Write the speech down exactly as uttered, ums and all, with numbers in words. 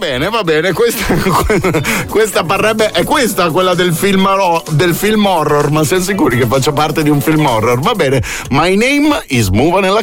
bene, va bene, questa, questa parrebbe, è questa quella del film, del film horror, ma siamo sicuri che faccia parte di un film horror? Va bene, My Name is Muva nella